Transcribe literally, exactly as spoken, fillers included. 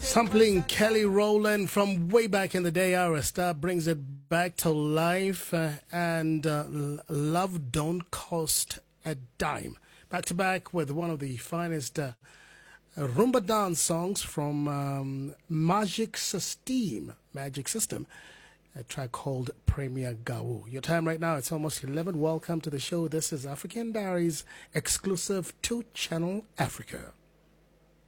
Sampling Kelly Rowland from way back in the day, Arista brings it back to life, uh, and uh, Love Don't Cost a Dime. Back to back with one of the finest uh, rumba dance songs from um, Magic System, Magic System, a track called Premier Gawu. Your time right now, it's almost eleven. Welcome to the show. This is African Diaries, exclusive to Channel Africa.